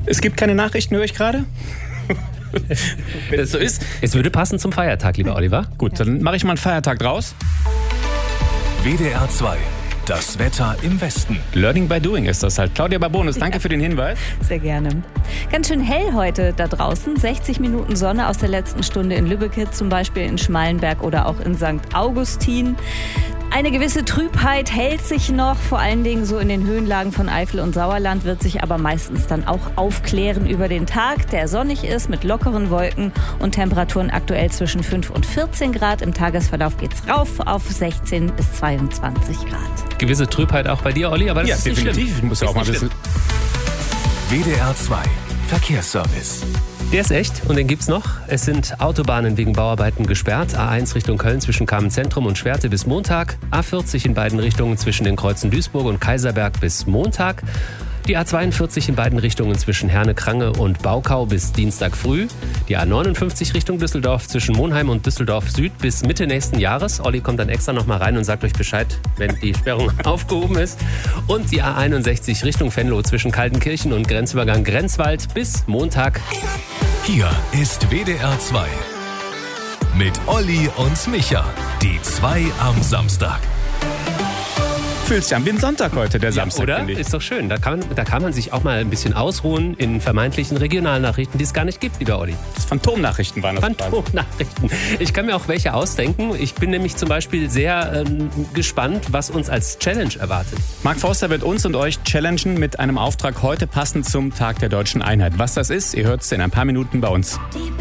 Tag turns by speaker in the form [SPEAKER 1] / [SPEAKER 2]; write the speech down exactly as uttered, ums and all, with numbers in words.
[SPEAKER 1] Es gibt keine Nachrichten, höre ich gerade? Wenn es so ist.
[SPEAKER 2] Es würde passen zum Feiertag, lieber Oliver.
[SPEAKER 1] Gut, dann mache ich mal einen Feiertag draus.
[SPEAKER 3] W D R zwei. Das Wetter im Westen.
[SPEAKER 1] Learning by doing ist das halt. Claudia Barbonus, danke für den Hinweis.
[SPEAKER 4] Sehr gerne. Ganz schön hell heute da draußen. sechzig Minuten Sonne aus der letzten Stunde in Lübbecke, zum Beispiel in Schmallenberg oder auch in Sankt Augustin. Eine gewisse Trübheit hält sich noch, vor allen Dingen so in den Höhenlagen von Eifel und Sauerland, wird sich aber meistens dann auch aufklären über den Tag, der sonnig ist mit lockeren Wolken und Temperaturen aktuell zwischen fünf und vierzehn Grad. Im Tagesverlauf geht's rauf auf sechzehn bis zweiundzwanzig Grad.
[SPEAKER 2] Gewisse Trübheit auch bei dir, Olli, aber das
[SPEAKER 1] Ja,
[SPEAKER 2] ist nicht
[SPEAKER 1] definitiv.
[SPEAKER 2] schlimm.
[SPEAKER 1] Ich muss ja auch mal wissen.
[SPEAKER 3] W D R zwei. Verkehrsservice.
[SPEAKER 2] Der ist echt und den gibt's noch. Es sind Autobahnen wegen Bauarbeiten gesperrt. A eins Richtung Köln zwischen Kamen-Zentrum und Schwerte bis Montag. A vierzig in beiden Richtungen zwischen den Kreuzen Duisburg und Kaiserberg bis Montag. Die A zweiundvierzig in beiden Richtungen zwischen Herne-Krange und Baukau bis Dienstag früh. Die A neunundfünfzig Richtung Düsseldorf zwischen Monheim und Düsseldorf Süd bis Mitte nächsten Jahres. Olli kommt dann extra noch mal rein und sagt euch Bescheid, wenn die Sperrung aufgehoben ist. Und die A einundsechzig Richtung Venlo zwischen Kaltenkirchen und Grenzübergang Grenzwald bis Montag.
[SPEAKER 3] Hier ist W D R zwei. Mit Olli und Micha. Die zwei am Samstag.
[SPEAKER 1] Fühlt sich an wie ein Sonntag heute, der Samstag,
[SPEAKER 2] Oder?
[SPEAKER 1] finde ich.
[SPEAKER 2] Ist doch schön. Da kann, man, da kann man sich auch mal ein bisschen ausruhen in vermeintlichen Regionalnachrichten, die es gar nicht gibt, lieber Olli.
[SPEAKER 1] Das Phantomnachrichten waren das.
[SPEAKER 2] Phantomnachrichten. Ich kann mir auch welche ausdenken. Ich bin nämlich zum Beispiel sehr ähm, gespannt, was uns als Challenge erwartet.
[SPEAKER 1] Mark Forster wird uns und euch challengen mit einem Auftrag heute passend zum Tag der Deutschen Einheit. Was das ist, ihr hört es in ein paar Minuten bei uns.
[SPEAKER 5] Die